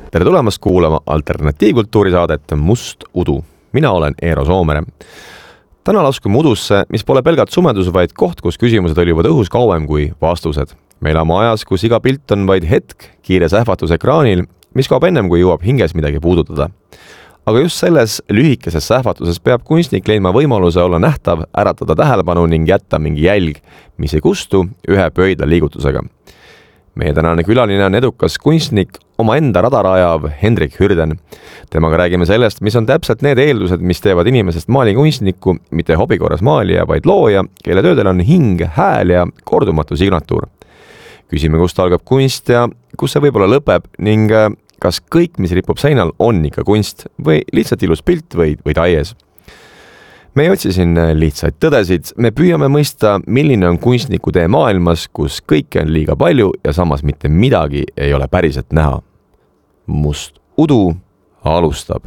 Tere tulemast kuulama alternatiivkultuuri saadet Must udu. Mina olen Eero Soomere. Täna laskume udusse, mis pole pelgalt sumedus, vaid koht, kus küsimused olivad õhus kauem kui vastused. Me elame ajas, kus iga pilt on vaid hetk kiire sähvatus ekraanil, mis kaob ennem, kui jõuab hinges midagi puudutada. Aga just selles lühikeses sähvatuses peab kunstnik leidma võimaluse olla nähtav, äratada tähelepanu ning jätta mingi jälg, mis ei kustu ühe pöidla liigutusega. Meie tänane külaline on edukas kunstnik, oma enda radarajav Hendrik Hürden. Temaga räägime sellest, mis on täpselt need eeldused, mis teevad inimesest maalikunstniku, mitte hobikorras maalija, vaid looja, kelle töödel on hing, hääl ja kordumatu signatuur. Küsime, kust algab kunst ja kus see võib-olla lõpeb ning kas kõik, mis ripub seinal, on ikka kunst või lihtsalt ilus pilt või taies. Me ei otsi siin lihtsaid tõdesid, me püüame mõista, milline on kunstniku tee maailmas, kus kõike on liiga palju ja samas mitte midagi ei ole päriselt näha. Must udu alustab.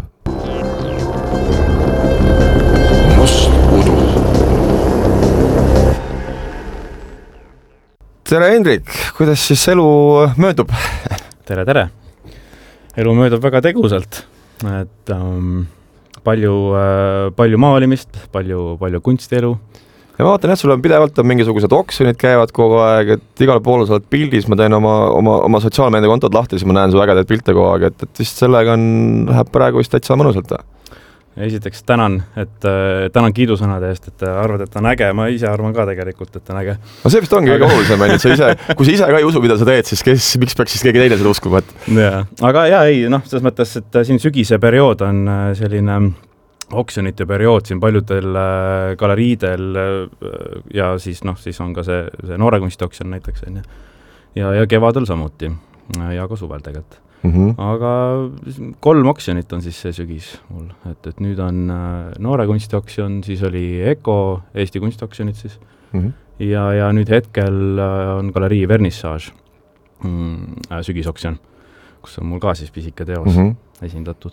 Must udu. Tere Hendrik, kuidas siis elu möödub? Tere. Elu möödub väga tegusalt, et palju maalimist, palju kunstielu. Ja ma vaatan, et sul on pidevalt mingisugused oksjonid käivad kogu aeg, et igal pool sa oled pildis, ma teen oma sotsiaalmeedia kontod lahti, siis ma näen su ägedaid pilte kogu aeg, et vist sellega läheb praegu vist täitsa mõnusalt. Esiteks tänan kiidusõnade eest, et arvad, et on äge, ma ise arvan ka tegelikult, et on äge. No see vist ongi kõige olulisem, et kui sa ise ka ei usu, mida sa teed, siis miks peaks siis keegi teine seda uskuma? Aga selles mõttes, et siin sügise periood on selline oksjonite periood siin paljudel galeriidel ja siis on ka see noorekunsti oksjon näiteks ja kevadel samuti ja ka suvel tegelikult. Aga 3 oksjonit on siis see sügis mul, et nüüd on noore kunsti oksjon, siis oli Eko Eesti kunstioksjonid siis ja nüüd hetkel on galerii Vernissage sügisoksjon, kus on mul ka siis pisike teos esindatud.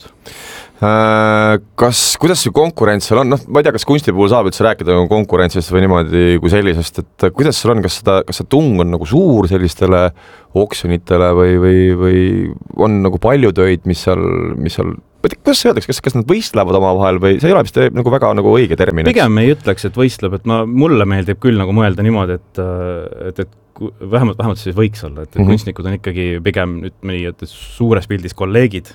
Kuidas see konkurents seal on? Ma ei tea, kas kunsti puhul saab üldse rääkida konkurentsist või niimoodi kui sellisest, et kuidas seal on, kas see tung on nagu suur sellistele oksjonitele või on nagu palju töid, mis seal kuidas see öeldaks, kas nad võistlevad oma vahel või see ei ole vist nagu väga nagu õige termin? Pigem ei ütleks, et võistleb, et mulle meeldib küll nagu mõelda niimoodi, et vähemalt siis võiks olla, et kunstnikud on ikkagi pigem suures pildis kolleegid.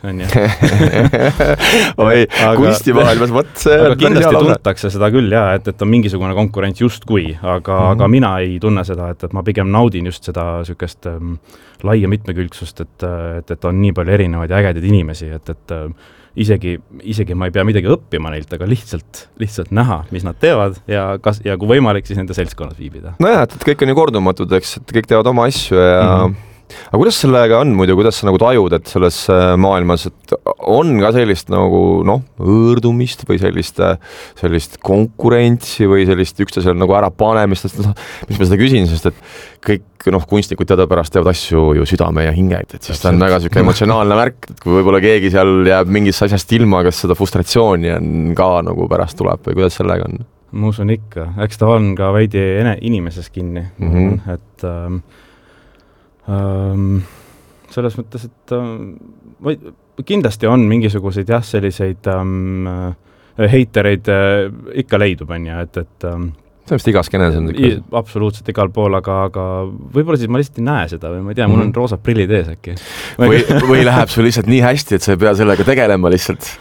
Kunstimaailmas, aga kindlasti tuntakse seda küll, et on mingisugune konkurents just kui, aga mina ei tunne seda, et ma pigem naudin just seda sükest laia mitmekülgsust, et on nii palju erinevaid ja ägedaid inimesi, et isegi ma ei pea midagi õppima neilt, aga lihtsalt näha, mis nad teevad ja kui võimalik, siis nende seltskonnas viibida. Nojah, et kõik on ju kordumatud, eks, et kõik teevad oma asju ja aga kuidas sellega on muidu, kuidas sa nagu tajud, et selles maailmas et on ka sellist nagu õõrdumist või sellist konkurentsi või sellist üksteisele nagu ära panemist, mis ma seda küsin, sest et kõik kunstnikud teadapärast teevad asju ju südame ja hingeid, et siis ta on väga selline emotsionaalne värk, et kui võib-olla keegi seal jääb mingist asjast ilma, kas seda frustratsiooni on ka nagu pärast tuleb või kuidas sellega on? Ma usun ikka, eks ta on ka veidi inimeses kinni, et selles mõttes, et kindlasti on mingisuguseid selliseid heitereid ikka leidub, et see on vist igas kenes on absoluutselt igal pool, aga võib-olla siis ma lihtsalt ei näe seda või ma ei tea, mul on roosad prillid ees äkki. Või läheb sul lihtsalt nii hästi, et sa ei pea sellega tegelema lihtsalt?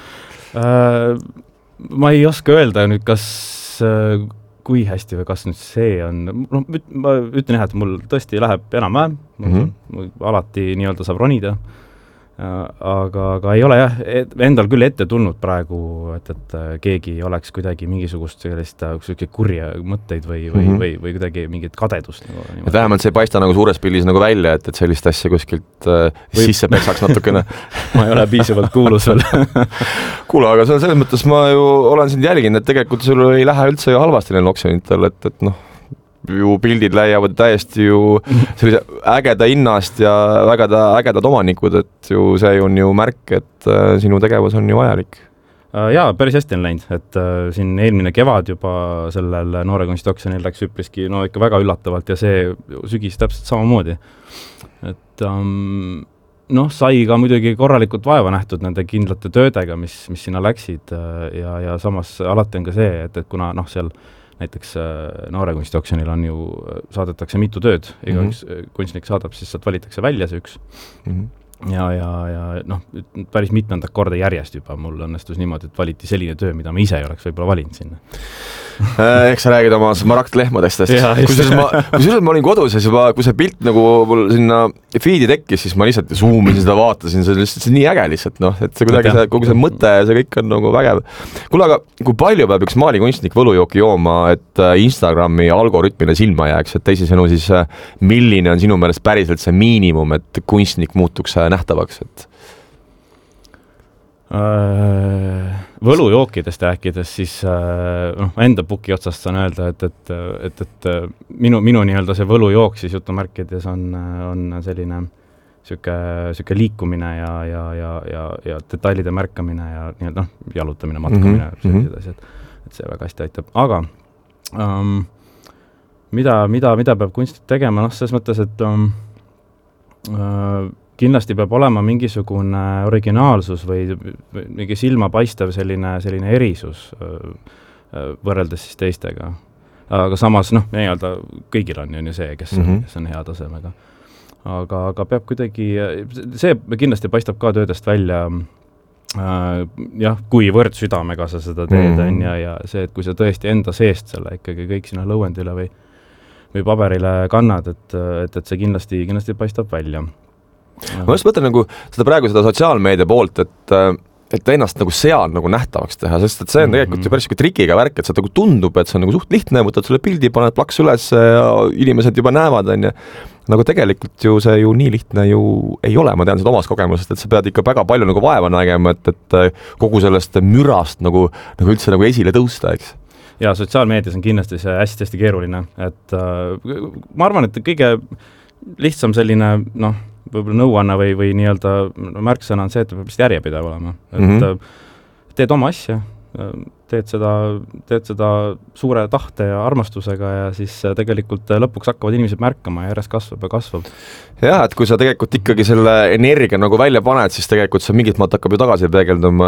Ma ei oska öelda nüüd, kas kui hästi või kas nüüd see on, ma ütlen et mul tõesti läheb enam-vähem, alati nii-öelda saab ronida, aga ei ole endal küll ette tulnud praegu, et keegi oleks kuidagi mingisugust sellist kurja mõtteid või kuidagi mingit kadedust. Et vähemalt see ei paista nagu suures pildis nagu välja, et sellist asja kuskilt sisse peksaks natukene. Ma ei ole piisavalt kuulus veel. Kuule, aga selles mõttes ma ju olen sind jälginud, et tegelikult sul ei lähe üldse ju halvasti neil oksjonitel, et ju pildid läiavad täiesti ju sellise ägeda hinnast ja ägedad omanikud, et ju see on ju märk, et sinu tegevus on ju vajalik. Jaa, päris hästi on läinud, et siin eelmine kevad juba sellel noorekunsti oksjonil läks üpriski ikka väga üllatavalt ja see sügis täpselt samamoodi. Et noh, sai ka muidugi korralikult vaeva nähtud nende kindlate töödega, mis sinna läksid ja samas alati on ka see, et kuna noh, seal näiteks noorekunstioksjonil on ju, saadetakse mitu tööd, iga üks kunstnik saadab, siis sealt valitakse välja see üks. Ja noh, päris mitmendat korda järjest juba mul õnnestus niimoodi, et valiti selline töö, mida ma ise ei oleks võib-olla valinud sinna. Eks sa räägid oma smaragdlehmadest. Kusjuures ma olin kodus ja juba, kui see pilt nagu mul sinna feedi tekkis, siis ma lihtsalt zoomisin seda, vaatasin, see on nii äge lihtsalt, noh, et see kuidagi kogu see mõte, see kõik on nagu vägev. Kuule, aga kui palju peab üks maalikunstnik võlujooki jooma, et Instagrami algoritmile silma jääks, et teisisõnu siis milline on sinu meelest päriselt see miinimum, et kunstnik muutuks nähtavaks, et võlujookidest rääkides, siis enda puki otsast saan öelda, et minu nii-öelda see võlujook siis jutumärkides on selline süke liikumine ja detailide märkamine ja nii-öelda jalutamine, matkamine, sellised asjad, et see väga hästi aitab. Aga mida peab kunstnik tegema? Noh, selles mõttes, et kindlasti peab olema mingisugune originaalsus või mingi silmapaistev selline erisus võrreldes siis teistega. Aga samas, noh, nii-öelda kõigil on ju see, kes on hea tasemega. Aga peab kuidagi, see kindlasti paistab ka töödest välja, jah, kuivõrd südamega sa seda teed on ja see, et kui sa tõesti enda seest selle ikkagi kõik sinna lõuendile või paberile kannad, et see kindlasti paistab välja. Ma just mõtlen nagu seda sotsiaalmeedia poolt, et ennast nagu seal nagu nähtavaks teha, sest et see on tegelikult ju päris trikiga värk, et see nagu tundub, et see on nagu suht lihtne, võtad selle pildi, paned plaks üles ja inimesed juba näevad, on ja nagu tegelikult ju see ju nii lihtne ju ei ole, ma tean seda omast kogemusest, et sa pead ikka väga palju nagu vaeva nägema, et kogu sellest mürast nagu üldse nagu esile tõusta, eks. Ja sotsiaalmeedias on kindlasti see hästi keeruline, et ma arvan, et kõige lihtsam selline, noh, võib-olla nõuanna või nii-öelda märksõna on see, et peab vist järjepidev olema. Et teed oma asja, teed seda suure tahte ja armastusega ja siis tegelikult lõpuks hakkavad inimesed märkama ja järjest kasvab. Jah, et kui sa tegelikult ikkagi selle energia nagu välja paned, siis tegelikult see mingit maalt hakkab ju tagasi peegelduma,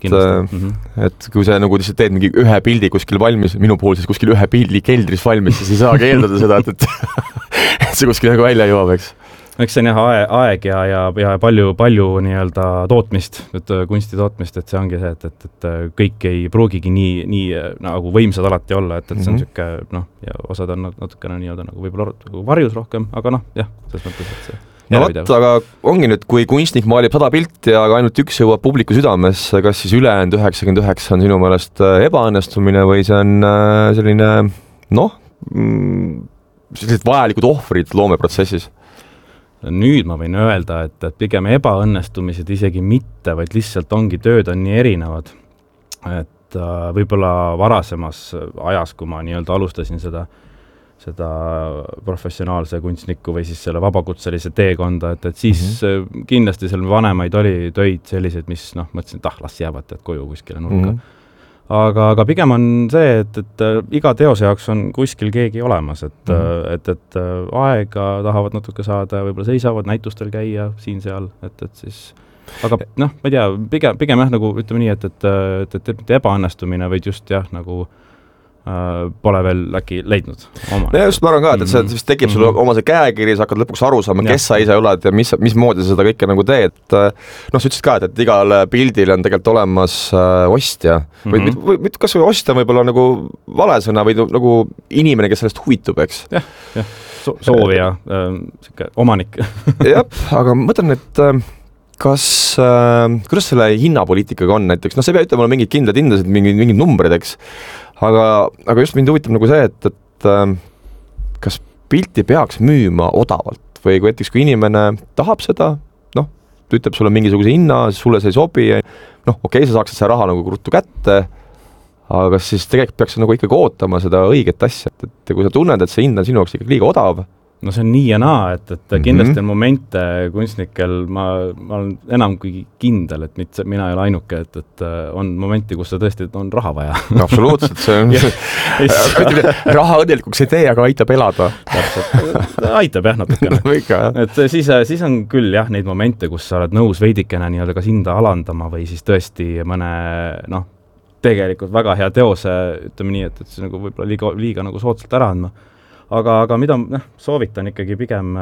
et kui sa nagu lihtsalt teed mingi ühe pildi kuskil valmis, minu puhul siis kuskil ühe pildi keldris valmis, siis ei saa keeldada seda, et see kuskil nagu välja jõuab, eks. Eks see on jah aeg ja palju nii-öelda tootmist, kunsti tootmist, et see ongi see, et kõik ei pruugigi nii nagu võimsad alati olla, et see on süke, noh, ja osad on natukene nii-öelda nagu võib-olla varjus rohkem, aga noh, jah, selles mõttes, et see no võt, aga ongi nüüd, kui kunstnik maalib 100 pilti, aga ainult üks jõuab publiku südamesse, kas siis ülejäänud 99 on sinu meelest ebaõnnestumine või see on selline, noh, sellised vajalikud ohvrid loomeprotsessis? Nüüd ma võin öelda, et pigem ebaõnnestumised isegi mitte, vaid lihtsalt tööd on nii erinevad. Et võib-olla varasemas ajas, kui ma nii-öelda alustasin seda professionaalse kunstniku või siis selle vabakutselise teekonda, et siis kindlasti seal vanemaid oli töid sellised, mis mõtlesin, et las jäävad koju kuskile nurka. Aga pigem on see, et iga teose jaoks on kuskil keegi olemas, et aega tahavad natuke saada, võib-olla seisavad näitustel käia siin-seal, et siis aga ma ei tea, pigem jah, nagu ütleme nii, et ebaõnnestumine või just jah, nagu pole veel äkki leidnud oma. Ja just ma arvan ka, et see vist tekib sulle oma see käekiri, sa hakkad lõpuks aru saama, kes sa ise oled ja mismoodi sa seda kõike nagu teed. Noh, sa ütlesid ka, et igal pildil on tegelikult olemas ostja. Või kas või ostja võib-olla nagu valesõna või nagu inimene, kes sellest huvitub, eks? Jah, soovija, omanik. Jah, aga mõtlen, et kuidas selle hinnapoliitikaga on näiteks? No see pea ütlema mingid kindlad hindasid, mingid numbrid, eks? Aga just mind huvitab nagu see, et kas pilti peaks müüma odavalt või kui näiteks, kui inimene tahab seda, noh, ütleb sulle mingisuguse hinna, sulle see ei sobi, noh, okei, sa saaksid see raha nagu ruttu kätte, aga siis tegelikult peaks nagu ikkagi ootama seda õiget asja, et kui sa tunned, et see hind on sinu jaoks ikkagi liiga odav, No see on nii ja naa, et kindlasti on momente kunstnikel, ma olen enam kui kindel, et mina ei ole ainuke, et on momenti, kus tõesti on raha vaja. Absoluutselt, see on raha õnnelikuks ei tee, aga aitab elada. Aitab jah natukene. Et siis on küll jah neid momente, kus sa oled nõus veidikene nii-öelda kas hinda alandama või siis tõesti mõne tegelikult väga hea teose, ütleme nii, et see nagu võib-olla liiga nagu soodsalt ära andma. Aga mida soovitan ikkagi pigem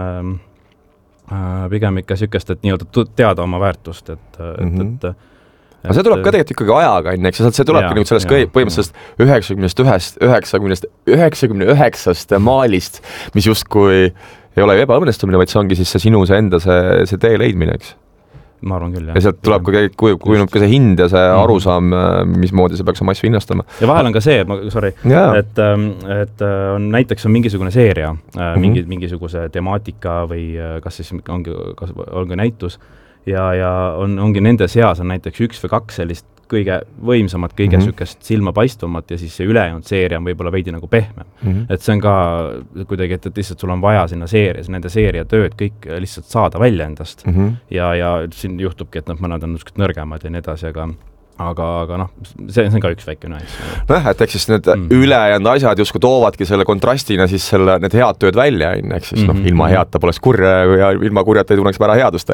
ikka sükest, et nii-öelda teada oma väärtust, aga see tuleb ka tegelikult ikkagi ajaga, eks see tulebki nüüd sellest põhimõtteliselt 99 maalist, mis justkui ei ole ebaõnnestumine, vaid see ongi siis see sinu enda see tee leidmine, eks? Ma arvan küll, jah. Ja sealt tuleb kujunub ka see hind ja see arusaam, mismoodi see peaks oma asju hinnastama. Ja vahel on ka see, et on näiteks on mingisugune seeria, mingisuguse temaatika või kas siis ongi näitus ja ongi nende seas on näiteks 1 või 2 sellist kõige võimsamat, kõige sükest silmapaistvamat ja siis see ülejäänud seeria on võib-olla veidi nagu pehmem. Et see on ka kuidagi, et lihtsalt sul on vaja sinna seerias, nende seeria tööd kõik lihtsalt saada välja endast. Ja siin juhtubki, et mõned on nõrgemad ja nii edasi, aga see on ka üks väike nüanss. Et eks siis need ülejäänud asjad justkui toovadki selle kontrastina siis need head tööd välja, ehk siis ilma heata poleks kurja ja ilma kurjata ei tunneks ära headust.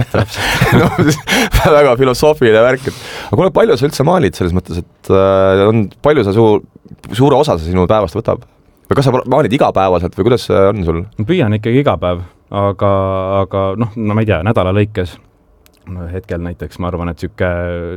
Väga filosoofiline värk. Aga kuule, palju sa üldse maalid selles mõttes, et palju sa suure osa sa sinu päevast võtab? Või kas sa maalid igapäevaselt või kuidas see on sul? Ma püüan ikkagi iga päev, aga ma ei tea, nädala lõikes hetkel näiteks ma arvan, et süke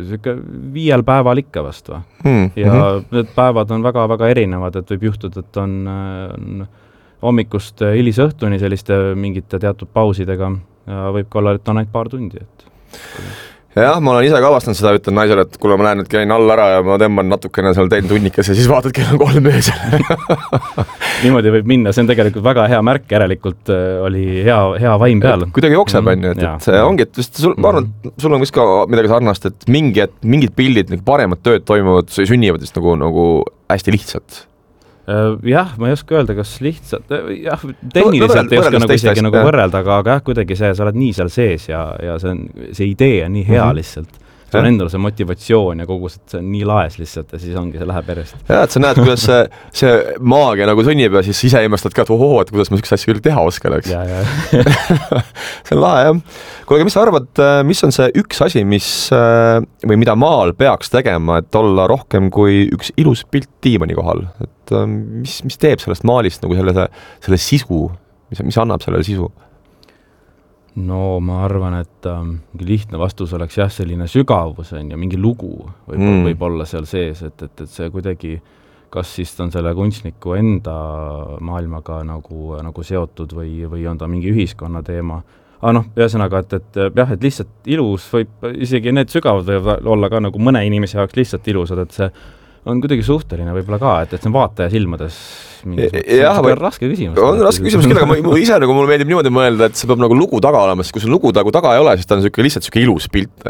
5 päeval ikka vast ja need päevad on väga-väga erinevad, et võib juhtuda, et on hommikust hilise õhtuni selliste mingite teatud pausidega ja võib ka olla, et on ainult paar tundi. Jah, ma olen ise ka avastanud seda, ütlen naisele, et kuule ma näen, et käin all ära ja ma tõmban natukene seal teen tunnikas ja siis vaatad, kell on 3 öösel. Niimoodi võib minna, see on tegelikult väga hea märk, järelikult oli hea vaim peal. Kuidagi jookseb, et see ongi, et ma arvan, et sul on vist ka midagi sarnast, et mingid pildid, paremad tööd toimuvad, sünnivad vist nagu hästi lihtsalt. Jah, ma ei oska öelda, kas lihtsalt, tehniliselt ei oska nagu isegi nagu võrrelda, aga jah, kuidagi sa oled nii seal sees ja see idee on nii hea lihtsalt. See on endal see motivatsioon ja kogu see on nii laes lihtsalt ja siis ongi, see läheb järjest. Ja, et sa näed, kuidas see maagia nagu sunnib ja siis ise imestad ka, et et kuidas ma sükse asja küll teha oskan, eks. See on lahe, jah. Kuule, mis sa arvad, mis on see üks asi, või mida maal peaks tegema, et olla rohkem kui üks ilus pilt diivani kohal? Et mis teeb sellest maalist nagu selle sisu, mis annab sellele sisu? No ma arvan, et lihtne vastus oleks jah, selline sügavus ja mingi lugu võib olla seal sees, et see kuidagi, kas siis on selle kunstniku enda maailmaga nagu seotud või on ta mingi ühiskonna teema. Aga ühesõnaga, et lihtsalt ilus võib, isegi need sügavad võivad olla ka nagu mõne inimese jaoks lihtsalt ilusad, et see on kuidagi suhteline võib-olla ka, et see on vaataja silmades raske küsimus. On raske küsimus küll, aga ma ise mulle meeldib niimoodi mõelda, et see peab nagu lugu taga olema, sest kui see lugu taga ei ole, siis ta on lihtsalt ilus pilt.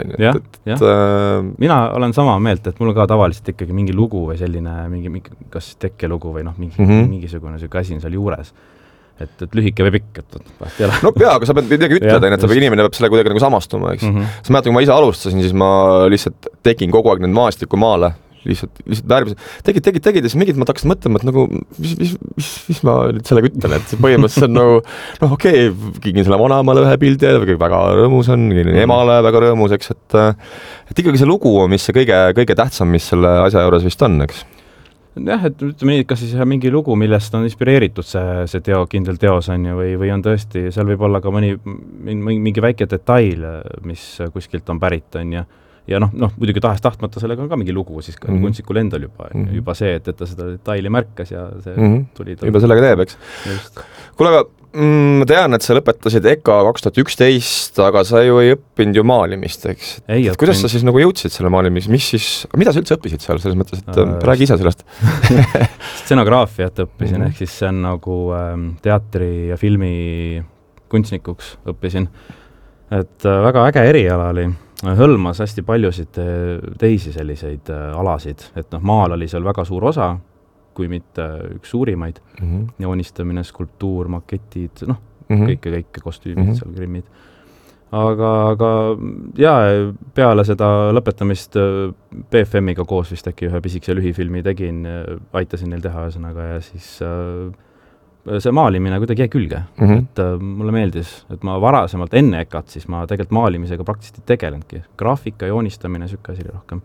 Mina olen sama meelt, et mul ka tavaliselt ikkagi mingi lugu või selline mingi kas tekkelugu või mingisugune asi on seal juures. Et lühike või pikk, et ei ole. No aga sa pead midagi ütleda, et inimene peab selle kuidagi nagu samastuma, eks. Sa mäletad, kui ma ise alustasin, siis ma lihtsalt tegin kogu aeg need maastiku maale, lihtsalt värvisin. Tegid ja siis mingid ma hakkasin mõtlema, et nagu, mis ma nüüd sellega ütlen, et põhimõtteliselt on nagu, okei, kingin selle vanaemale ühe pildi ja väga rõõmus on, emale väga rõõmus, eks, et ikkagi see lugu on, mis see kõige tähtsam, mis selle asja juures vist on, eks. Jah, et ütleme nii, kas siis mingi lugu, millest on inspireeritud see kindel teos on ju, või on tõesti, seal võib olla ka mingi väike detail, mis kuskilt on pärit on ja muidugi tahtmata sellega on ka mingi lugu, siis ka kunstnikul endal juba see, et ta seda detaili märkas ja see tuli. Juba sellega teeb, eks. Kuule, aga ma tean, et sa lõpetasid EKA 2011, aga sa ju ei õppinud ju maalimist, eks? Kuidas sa siis nagu jõudsid selle maalimist? Mida sa üldse õppisid seal, selles mõttes, et räägi ise sellest? Stsenograafiat õppisin, ehk siis see on nagu teatri ja filmi kunstnikuks õppisin. Et väga äge eriala oli. Hõlmas hästi paljusid teisi selliseid alasid, et maal oli seal väga suur osa, kui mitte üks suurimaid. Joonistamine, skulptuur, maketid, noh, kõike kostüümid seal, grimmid. Aga peale seda lõpetamist BFM-iga koos vist äkki ühe pisikese lühifilmi tegin, aitasin neil teha ühesõnaga ja siis see maalimine kuidagi jäi külge. Et mulle meeldis, et ma varasemalt enne EKA-t, siis ma tegelikult maalimisega praktiliselt ei tegelenudki. Graafika, joonistamine, sükke asi oli rohkem.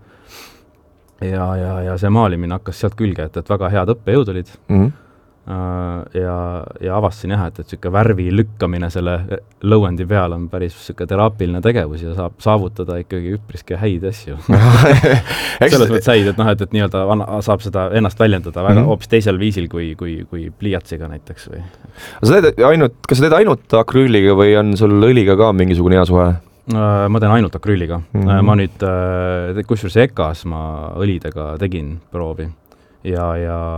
Ja see maalimine hakkas sealt külge, et väga head õppejõud olid. Ja avastasin et süke värvi lükkamine selle lõuendi peal on päris süke teraapiline tegevus ja saab saavutada ikkagi üpriski häid asju. Selles mõttes häid, et et nii-öelda saab seda ennast väljendada väga hoopis teisel viisil kui pliiatsiga näiteks või. Kas sa teed ainult akrüüliga või on sul õliga ka mingisugune hea suhe? Ma teen ainult akrüüliga. Ma nüüd, kusjuures EKA-s ma õlidega tegin proovi ja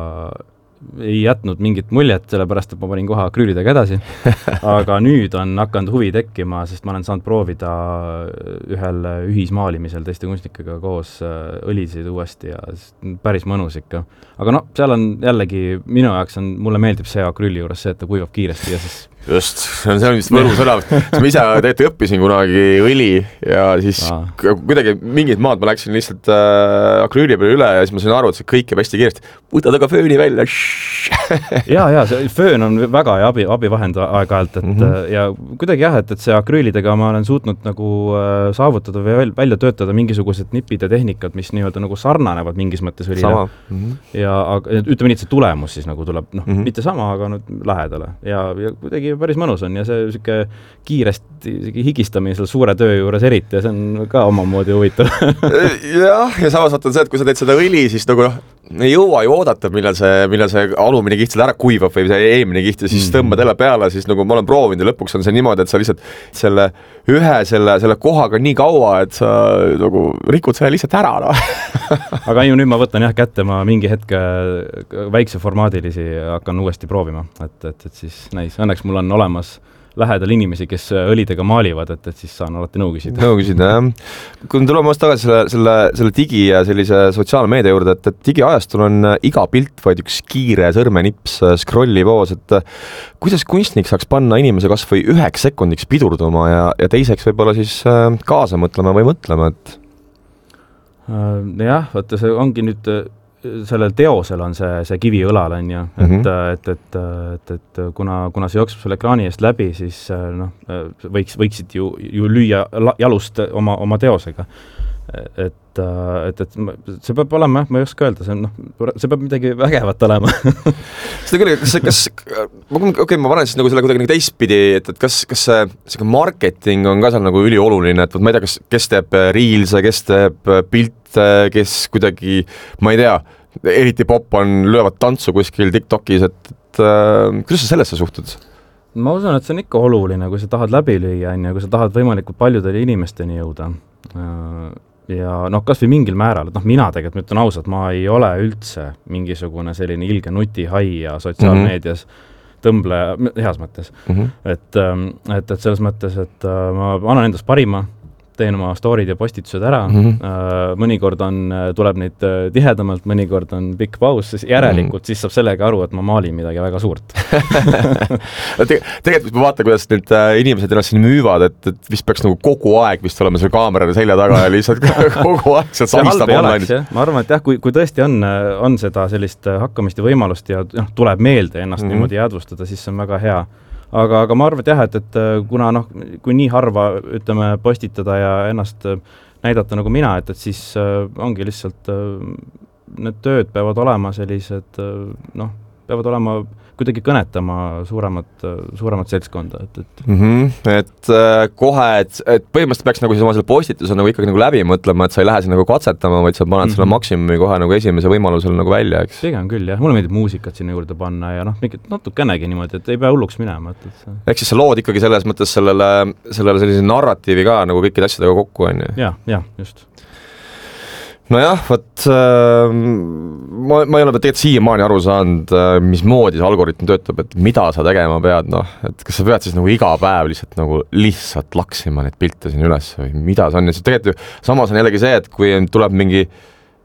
ei jätnud mingit muljet, sellepärast, et ma panin kohe akrüülidega edasi. Aga nüüd on hakanud huvi tekkima, sest ma olen saanud proovida ühel ühismaalimisel teiste kunstnikega koos õlisid uuesti ja päris mõnus ikka. Aga seal on jällegi, minu jaoks mulle meeldib see akrüüli juures see, et ta kuivab kiiresti ja siis just, see on vist võru sõna. Ma ise tegelikult õppisin kunagi õli ja siis kuidagi mingid maad ma läksin lihtsalt akrüüli peale üle ja siis ma sain aru, et see kõik jääb hästi kiiresti. Võtad aga fööni välja. Ja, see föön on väga abivahend aeg-ajalt, ja kuidagi et see akrüülidega ma olen suutnud nagu saavutada või välja töötada mingisugused nipid ja tehnikad, mis nii-öelda nagu sarnanevad mingis mõttes õlile. Ja ütleme nii, et see tulemus siis nagu tuleb, mitte sama, aga lähedale. Ja kuidagi päris mõnus on ja see süke kiiresti higistamine selle suure töö juures eriti ja see on ka omamoodi huvitav. ja samas vaatan see, et kui sa teed seda õli, siis nagu ei jõua ju oodata, millal see alumine kiht ära kuivab või see eelmine kiht ja siis tõmbad jälle peale, siis nagu ma olen proovinud ja lõpuks on see niimoodi, et sa lihtsalt selle kohaga nii kaua, et sa nagu rikud selle lihtsalt ära. No. Aga nüüd ma võtan kätte, ma mingi hetke väikse formaadilisi hakkan uuesti proovima, et siis näis. Õnneks mul on olemas lähedal inimesi, kes õlidega maalivad, et siis saan alati nõu küsida. Nõu küsida, jah. Kui me tuleme tagasi selle digi ja sellise sotsiaalmeedia juurde, et digiajastul on iga pilt vaid üks kiire sõrmenips scrolli poos, et kuidas kunstnik saaks panna inimese kas või 1 sekundiks pidurduma ja teiseks võib-olla siis kaasa mõtlema või mõtlema, et jah, vaata see ongi nüüd sellel teosel on see kivi õlal on ju, et kuna see jookseb selle ekraani eest läbi, siis võiksid ju lüüa jalust oma teosega. Et see peab olema, ma ei oska öelda, see peab midagi vägevat olema. Ma panen siis nagu selle kuidagi teistpidi, et kas see marketing on ka seal nagu ülioluline, et ma ei tea, kes teeb reelse, kes teeb pilte, kes kuidagi, ma ei tea, eriti pop on, löövad tantsu kuskil TikTokis, et kuidas sa sellesse suhtud? Ma usun, et see on ikka oluline, kui sa tahad läbi lüüa, kui sa tahad võimalikult paljudele inimesteni jõuda. Ja kas või mingil määral, et mina tegelikult ütlen ausalt, ma ei ole üldse mingisugune selline ilge nutihai ja sotsiaalmeedias tõmbleja, heas mõttes. Et selles mõttes, et ma annan endast parima, teen oma storid ja postitused ära, mõnikord tuleb neid tihedamalt, mõnikord on pikk paus, siis järelikult siis saab sellega aru, et ma maalin midagi väga suurt. Tegelikult ma vaatan, kuidas need inimesed ennast siin müüvad, et vist peaks nagu kogu aeg vist olema selle kaamerale selja taga ja lihtsalt kogu aeg sealt savistab online. Ma arvan, et jah, kui tõesti on seda sellist hakkamist ja võimalust ja tuleb meelde ennast niimoodi jäädvustada, siis see on väga hea. Aga ma arvan, et jah, et kuna kui nii harva ütleme postitada ja ennast näidata nagu mina, et siis ongi lihtsalt need tööd peavad olema sellised, peavad olema kuidagi kõnetama suuremat seltskonda. Et kohe, et põhimõtteliselt peaks nagu siis oma selle postituse nagu ikkagi nagu läbi mõtlema, et sa ei lähe siin nagu katsetama, vaid sa paned selle maksimumi kohe nagu esimese võimalusel nagu välja, eks? Pigem küll, jah. Mulle meeldib muusikat sinna juurde panna ja natukenegi niimoodi, et ei pea hulluks minema. Ehk siis sa lood ikkagi selles mõttes sellele sellise narratiivi ka nagu kõikide asjadega kokku, on ju? Ja, just. Nojah, ma ei ole tegelikult siiamaani aru saanud, mismoodi see algoritm töötab, et mida sa tegema pead, et kas sa pead siis nagu iga päev lihtsalt laksima neid pilte siin üles või mida see on, ja tegelikult ju samas on jällegi see, et kui tuleb mingi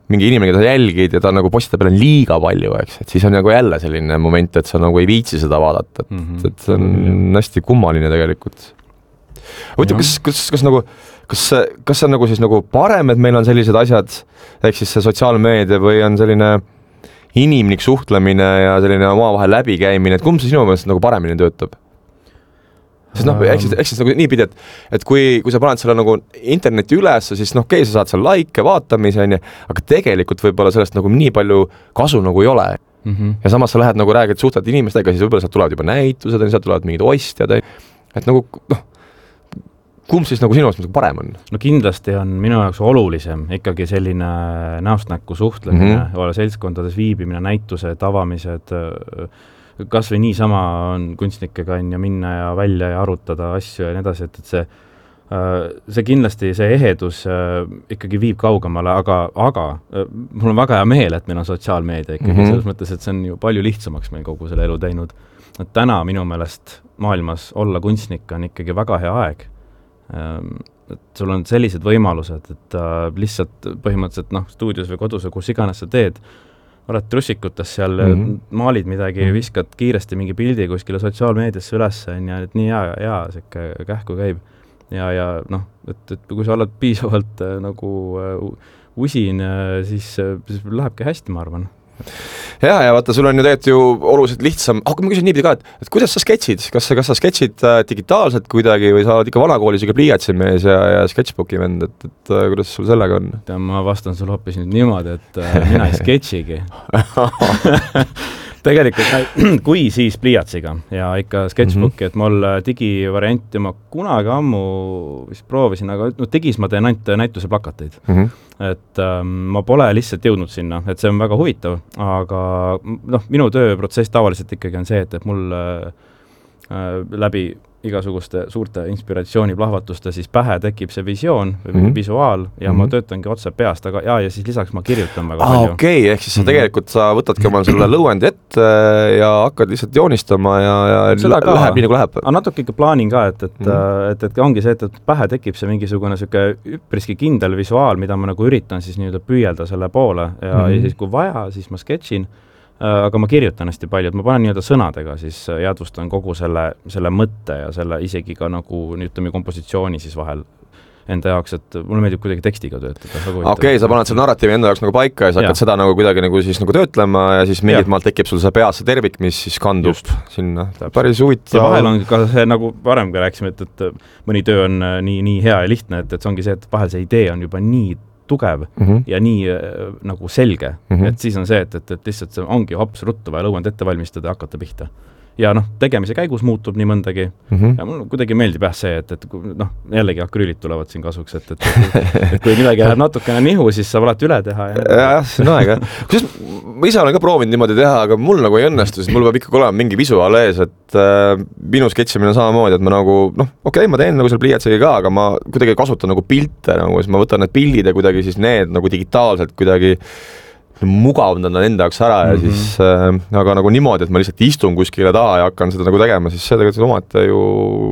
mingi inimene, keda sa jälgid ja ta nagu postitab peale liiga palju, eks, et siis on nagu jälle selline moment, et sa nagu ei viitsi seda vaadata, et see on hästi kummaline tegelikult. Huvitav, kas see on nagu siis nagu parem, et meil on sellised asjad, ehk siis see sotsiaalmeedia või on selline inimlik suhtlemine ja selline omavahel läbikäimine, et kumb see sinu mõelest nagu paremini töötab? Sest eks siis nagu niipidi, et kui sa paned selle nagu interneti üles, siis okei, sa saad seal like, vaatamise, aga tegelikult võib-olla sellest nagu nii palju kasu nagu ei ole. Ja samas sa lähed nagu räägid suhtled inimestega, siis võib-olla sealt tulevad juba näitused, sealt tulevad mingid ostjad, et nagu kumb siis nagu sinu mõelest parem on? No kindlasti on minu jaoks olulisem ikkagi selline näost näkku suhtlemine, ole seltskondades viibimine, näitused, avamised, kas või niisama on kunstnikega ja minna ja välja ja arutada asju ja nii edasi, et see kindlasti, see ehedus ikkagi viib kaugemale, aga mul on väga hea meel, et meil on sotsiaalmeedia ikkagi selles mõttes, et see on ju palju lihtsamaks meil kogu selle elu teinud. Et täna minu meelest maailmas olla kunstnik on ikkagi väga hea aeg. Et sul on sellised võimalused, et lihtsalt põhimõtteliselt stuudios või kodus või kus iganes sa teed, oled trussikutes seal, maalid midagi, viskad kiiresti mingi pildi kuskile sotsiaalmeediasse üles, et nii hea siuke kähku käib. Ja et kui sa oled piisavalt nagu usin, siis lähebki hästi, ma arvan. Ja vaata, sul on ju tegelikult ju oluliselt lihtsam, aga ma küsin niipidi ka, et kuidas sa sketšid? Kas sa sketšid digitaalselt kuidagi või sa oled ikka vanakoolis ikka pliiatsimees ja sketšbooki vend, et kuidas sul sellega on? Ma vastan sulle hoopis nüüd niimoodi, et mina ei sketšigi. Tegelikult kui siis pliiatsiga ja ikka sketšbooki, et mul digivarianti ma kunagi ammu vist proovisin, aga digis ma teen ainult näituse plakateid. Et ma pole lihtsalt jõudnud sinna, et see on väga huvitav, aga minu tööprotsess tavaliselt ikkagi on see, et mul läbi igasuguste suurte inspiratsiooniplahvatuste siis pähe tekib see visioon või visuaal ja ma töötangi otse peast, aga ja siis lisaks ma kirjutan väga palju. Okei, ehk siis sa tegelikult sa võtadki oma selle lõuendi ette ja hakkad lihtsalt joonistama ja läheb nii nagu läheb. Aga natuke ikka plaanin ka, et ongi see, et pähe tekib see mingisugune siuke üpriski kindel visuaal, mida ma nagu üritan siis nii-öelda püüelda selle poole ja siis kui vaja, siis ma sketšin. Aga ma kirjutan hästi palju, et ma panen nii-öelda sõnadega, siis jäädvustan kogu selle mõtte ja selle isegi ka nagu ütleme kompositsiooni siis vahel enda jaoks, et mulle meeldib kuidagi tekstiga töötada. Okei, sa paned selle narratiivi enda jaoks nagu paika ja sa hakkad seda nagu kuidagi nagu siis nagu töötlema ja siis mingit maalt tekib sul see peas see tervik, mis siis kandub sinna. Päris huvitav. Ja vahel on ka see nagu varem ka rääkisime, et mõni töö on nii hea ja lihtne, et see ongi see, et vahel see idee on juba nii tugev ja nii nagu selge, et siis on see, et lihtsalt see ongi hops ruttu vaja lõuend ette valmistada ja hakata pihta. Ja tegemise käigus muutub nii mõndagi ja mul kuidagi meeldib see, et jällegi akrüülid tulevad siin kasuks, et kui midagi läheb natukene nihu, siis saab alati üle teha. Jah, see on aega. Ma ise olen ka proovinud niimoodi teha, aga mul nagu ei õnnestu, siis mul peab ikkagi olema mingi visuaal ees, et minu sketšimine on samamoodi, et ma nagu, okei, ma teen nagu seal pliiatsiga ka, aga ma kuidagi kasutan nagu pilte, nagu, siis ma võtan need pildid ja kuidagi siis need nagu digitaalselt kuidagi mugavdan enda jaoks ära ja siis, aga nagu niimoodi, et ma lihtsalt istun kuskile taha ja hakkan seda nagu tegema, siis see tegelikult omate ju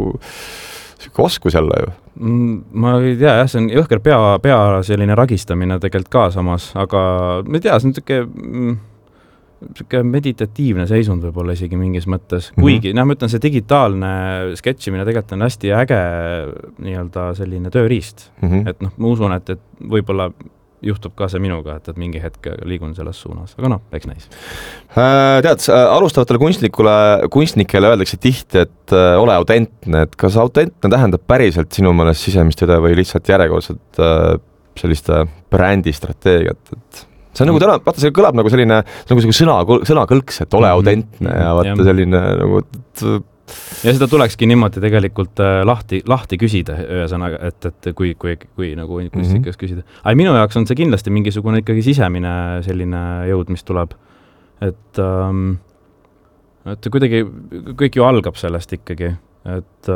oskus jälle ju. Ma ei tea, jah, see on jõhker pea selline ragistamine tegelikult ka samas, aga ma ei tea, see on siuke meditatiivne seisund võib-olla isegi mingis mõttes, kuigi, ma ütlen, see digitaalne sketšimine tegelikult on hästi äge nii-öelda selline tööriist, et ma usun, et võib-olla juhtub ka see minuga, et mingi hetk liigun selles suunas, aga eks näis. Tead, alustavatele kunstnikele öeldakse tihti, et ole autentne, et kas autentne tähendab päriselt sinu mõelest sisemist üle või lihtsalt järjekordselt selliste brändistrateegiat, et see on nagu täna, vaata, see kõlab nagu selline sõnakõlks, et ole autentne ja vaata selline nagu ja seda tulekski niimoodi tegelikult lahti küsida ühesõnaga, et kui nagu kunstnikas küsida. Aga minu jaoks on see kindlasti mingisugune ikkagi sisemine selline jõud, mis tuleb. Et kuidagi kõik ju algab sellest ikkagi, et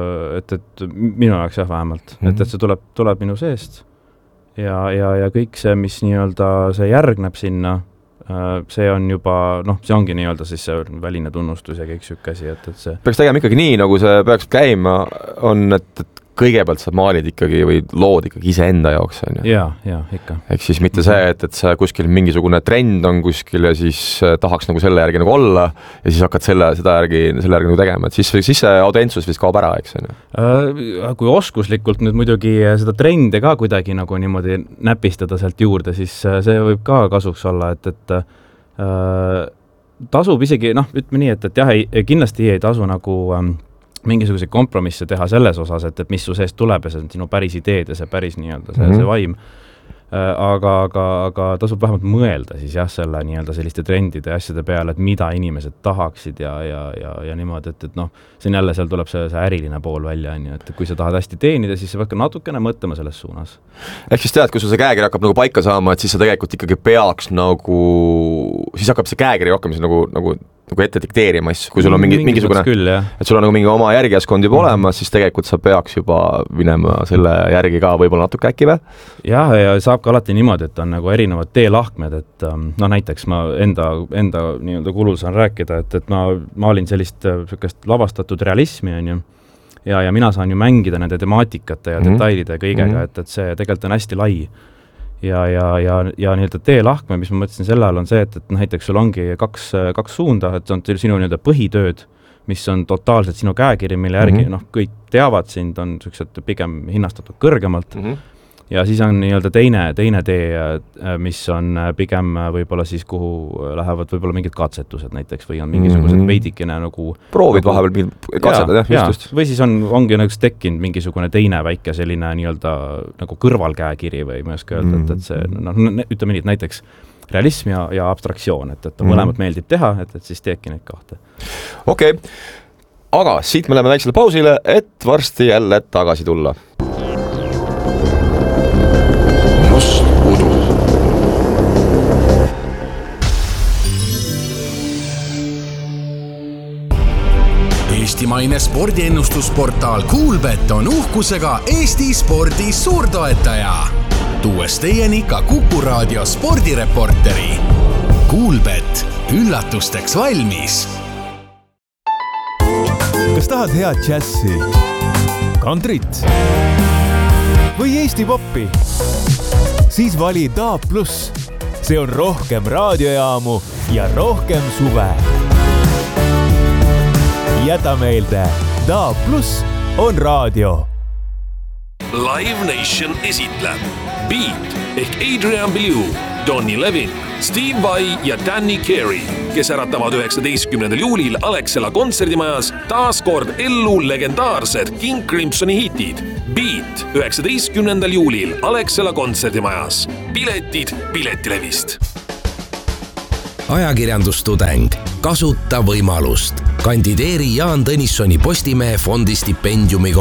minu jaoks jah vähemalt, et see tuleb minu seest ja kõik see, mis nii-öelda see järgneb sinna, see on juba, see ongi nii-öelda siis see väline tunnustus ja kõik siuke asi, et see peaks tegema ikkagi nii, nagu see peaks käima, on, et kõigepealt sa maalid ikkagi või lood ikkagi iseenda jaoks, on ju. Ja, ikka. Ehk siis mitte see, et sa kuskil mingisugune trend on kuskil ja siis tahaks nagu selle järgi nagu olla ja siis hakkad seda järgi nagu tegema, et siis see autentsus vist kaob ära, eks on ju. Kui oskuslikult nüüd muidugi seda trendi ka kuidagi nagu niimoodi näpistada sealt juurde, siis see võib ka kasuks olla, et tasub isegi, ütleme nii, et jah, kindlasti ei tasu nagu mingisuguseid kompromisse teha selles osas, et mis su seest tuleb ja see on sinu päris ideed ja see päris nii-öelda see vaim. Aga tasub vähemalt mõelda siis jah, selle nii-öelda selliste trendide ja asjade peale, et mida inimesed tahaksid ja niimoodi, et siin jälle seal tuleb see äriline pool välja, et kui sa tahad hästi teenida, siis sa pead ka natukene mõtlema selles suunas. Ehk siis tead, kui sul see käekiri hakkab nagu paika saama, et siis sa tegelikult ikkagi peaks siis hakkab see käekiri rohkem nagu ette dikteerima asju, kui sul on mingisugune, et sul on nagu mingi oma järgijaskond juba olemas, siis tegelikult sa peaks juba minema selle järgi ka võib-olla natuke äkki või? Jah, ja saab ka alati niimoodi, et on nagu erinevad teelahkmed, et näiteks ma enda nii-öelda kulul saan rääkida, et ma olin sellist lavastatud realismi, on ju, ja mina saan ju mängida nende temaatikate ja detailide ja kõigega, et see tegelikult on hästi lai. Ja nii-öelda teelahkme, mis ma mõtlesin selle ajal, on see, et näiteks sul ongi kaks suunda, et on sinu nii-öelda põhitööd, mis on totaalselt sinu käekiri, mille järgi kõik teavad sind, on sellised pigem hinnastatud kõrgemalt. Ja siis on nii-öelda teine tee, mis on pigem võib-olla siis, kuhu lähevad võib-olla mingid katsetused näiteks või on mingisugused veidikene nagu proovid vahepeal katsetada, just. Või siis ongi nagu tekkinud mingisugune teine väike selline nii-öelda nagu kõrvalkäekiri või ma ei oska öelda, et see, ütleme nii, et näiteks realism ja abstraktsioon, et mõlemad meeldib teha, et siis teedki neid kahte. Okei. Aga siit me läheme väiksele pausile, et varsti jälle tagasi tulla. Eestimaine spordiennustusportaal Kuulbet on uhkusega Eesti spordi suurtoetaja. Tuues teieni ka Kuku Raadio spordireporteri. Kuulbet, üllatusteks valmis. Kas tahad head džässi, kantrit või Eesti poppi? Siis vali DAB+. See on rohkem raadiojaamu ja rohkem suve. Jäta meelde, DAB+ on raadio. Live Nation esitleb Beat ehk Adrian Belew, Donny Levin, Steve Vai ja Danny Carey, kes äratavad 19. juulil Alexela kontserdimajas taas kord ellu legendaarsed King Crimsoni hitid. Beat 19. juulil Alexela kontserdimajas. Piletid Piletilevist. Ajakirjandustudeng, kasuta võimalust. Kandideeri Jaan Tõnissoni Postimehe fondi stipendiumi